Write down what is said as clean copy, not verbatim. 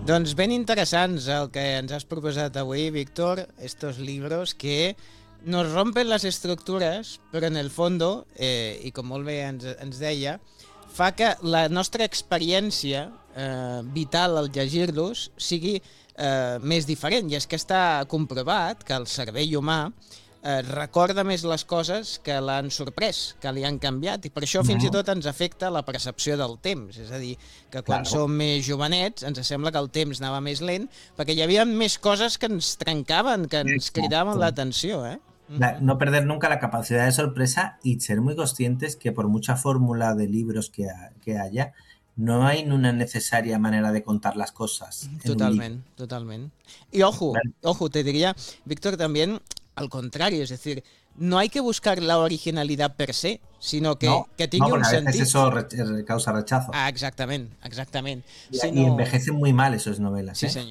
Doncs ben interessants el que ens has proposat avui, Víctor, estos libros que nos rompen les estructures, però en el fondo, i com molt bé ens deia, fa que la nostra experiència vital al llegir-los sigui més diferent. I és que està comprovat que el cervell humà recorda més les coses que l'han sorprès, que li han canviat, i per això fins i tot ens afecta la percepció del temps. És a dir, que quan som més jovenets ens sembla que el temps anava més lent perquè hi havia més coses que ens trencaven, que ens cridaven l'atenció, No perder nunca la capacidad de sorpresa y ser muy conscientes que por mucha fórmula de libros que haya, no hay una necesaria manera de contar las cosas. Totalmente. Y ojo, te diría, Víctor, también al contrario, es decir, no hay que buscar la originalidad per se, sino que tenga un sentido. A veces eso causa rechazo. Exactamente. Y envejecen muy mal esas novelas. Sí, señor.